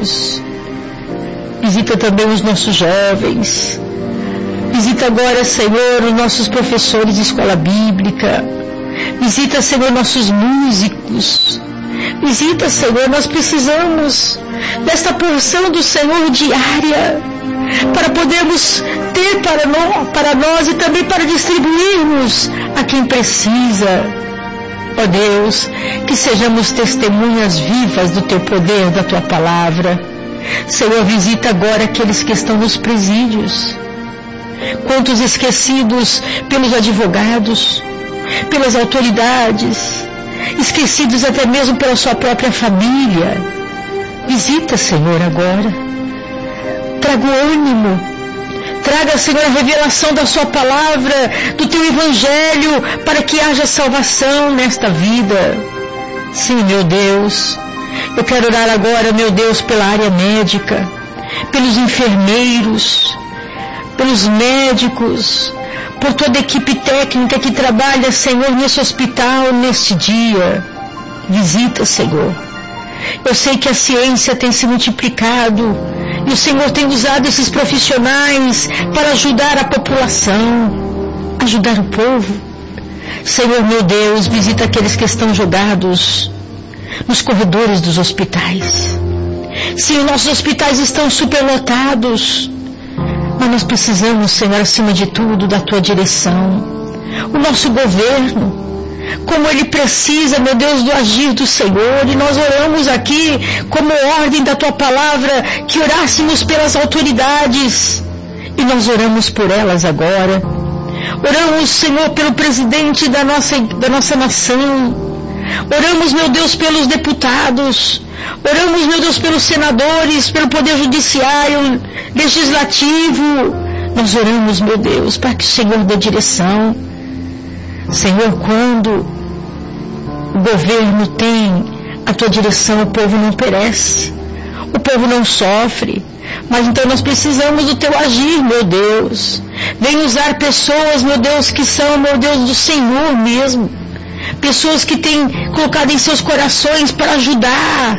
Deus. Visita também os nossos jovens. Visita agora, Senhor, os nossos professores de escola bíblica. Visita, Senhor, nossos músicos. Visita, Senhor, nós precisamos desta porção do Senhor diária, para podermos ter para nós e também para distribuirmos a quem precisa. Ó Deus, que sejamos testemunhas vivas do Teu poder, da Tua palavra. Senhor, visita agora aqueles que estão nos presídios. Quantos esquecidos pelos advogados, pelas autoridades, esquecidos até mesmo pela sua própria família. Visita, Senhor, agora. Traga o ânimo. Traga, Senhor, a revelação da sua palavra, do teu evangelho, para que haja salvação nesta vida. Sim, meu Deus. Eu quero orar agora, meu Deus, pela área médica, pelos enfermeiros, pelos médicos, por toda a equipe técnica que trabalha, Senhor, nesse hospital, neste dia. Visita, Senhor. Eu sei que a ciência tem se multiplicado e o Senhor tem usado esses profissionais para ajudar a população, ajudar o povo. Senhor, meu Deus, visita aqueles que estão jogados nos corredores dos hospitais. Sim, nossos hospitais estão superlotados, mas nós precisamos, Senhor, acima de tudo, da Tua direção. O nosso governo, como ele precisa, meu Deus, do agir do Senhor, e nós oramos aqui, como ordem da Tua palavra, que orássemos pelas autoridades, e nós oramos por elas agora. Oramos, Senhor, pelo presidente da nossa nação. Oramos, meu Deus, pelos deputados. Oramos, meu Deus, pelos senadores, pelo poder judiciário, legislativo. Nós oramos, meu Deus, para que o Senhor dê direção. Senhor, quando o governo tem a Tua direção, o povo não perece, o povo não sofre. Mas então nós precisamos do Teu agir, meu Deus. Vem usar pessoas, meu Deus, que são, meu Deus, do Senhor mesmo. Pessoas que têm colocado em seus corações para ajudar,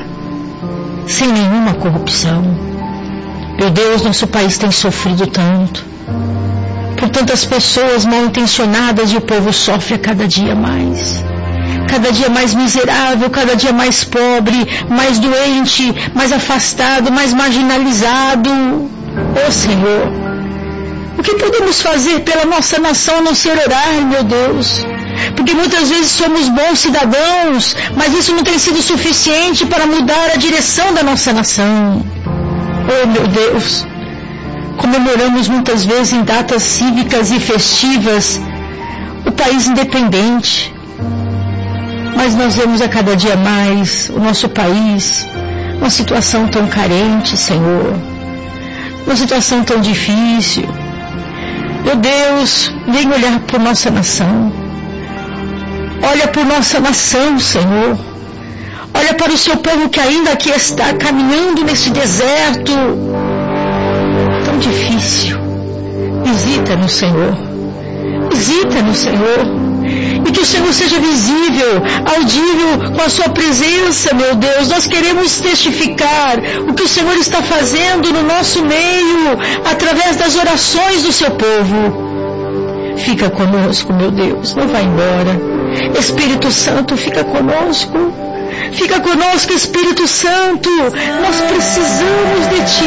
sem nenhuma corrupção. Meu Deus, nosso país tem sofrido tanto, por tantas pessoas mal intencionadas, e o povo sofre a cada dia mais miserável, cada dia mais pobre, mais doente, mais afastado, mais marginalizado. Ó Senhor, o que podemos fazer pela nossa nação a não ser orar, meu Deus? Porque muitas vezes somos bons cidadãos, mas isso não tem sido suficiente para mudar a direção da nossa nação. Oh, meu Deus, comemoramos muitas vezes em datas cívicas e festivas o país independente, mas nós vemos a cada dia mais o nosso país uma situação tão carente, Senhor, uma situação tão difícil. Meu Deus, vem olhar por nossa nação. Olha por nossa nação, Senhor. Olha para o Seu povo que ainda aqui está caminhando nesse deserto tão difícil. Visita-nos, Senhor. Visita-nos, Senhor. E que o Senhor seja visível, audível com a Sua presença, meu Deus. Nós queremos testificar o que o Senhor está fazendo no nosso meio, através das orações do Seu povo. Fica conosco, meu Deus, não vai embora. Espírito Santo, fica conosco. Fica conosco, Espírito Santo. Nós precisamos de Ti.